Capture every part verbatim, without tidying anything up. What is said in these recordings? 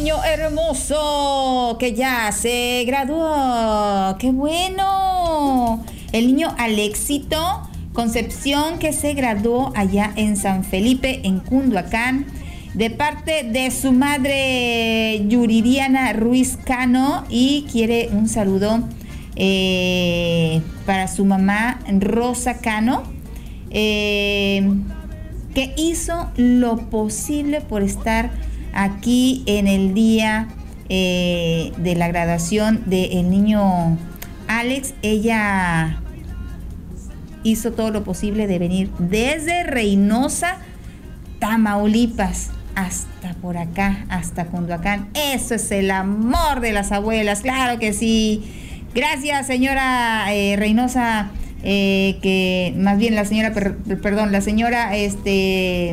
niño hermoso que ya se graduó. ¡Qué bueno! El niño Alexito Concepción, que se graduó allá en San Felipe, en Cunduacán, de parte de su madre Yuridiana Ruiz Cano, y quiere un saludo eh, para su mamá Rosa Cano, eh, que hizo lo posible por estar aquí en el día eh, de la graduación del niño Alex. Ella hizo todo lo posible de venir desde Reynosa, Tamaulipas, hasta por acá, hasta Cunduacán. Eso es el amor de las abuelas, claro que sí. Gracias, señora eh, Reynosa, eh, que más bien la señora, per, perdón, la señora este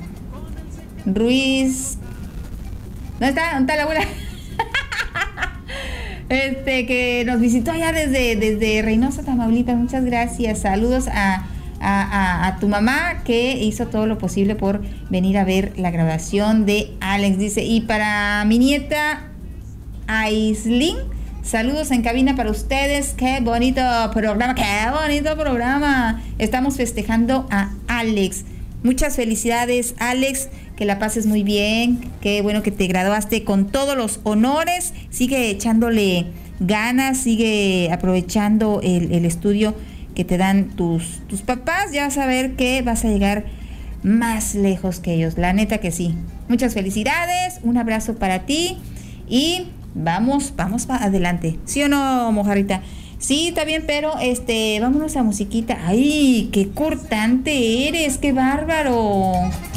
Ruiz. ¿Dónde está? ¿Dónde está la abuela? Este, que nos visitó allá desde, desde Reynosa, Tamaulipas. Muchas gracias. Saludos a, a, a, a tu mamá, que hizo todo lo posible por venir a ver la graduación de Alex. Dice, y para mi nieta Aislin, saludos en cabina para ustedes. Qué bonito programa, qué bonito programa. Estamos festejando a Alex. Muchas felicidades, Alex, que la pases muy bien, qué bueno que te graduaste con todos los honores, sigue echándole ganas, sigue aprovechando el, el estudio que te dan tus, tus papás, ya vas a ver que vas a llegar más lejos que ellos, la neta que sí. Muchas felicidades, un abrazo para ti y vamos, vamos para adelante, ¿sí o no, mojarrita? Sí, está bien, pero este, vámonos a musiquita. ¡Ay, qué cortante eres! ¡Qué bárbaro!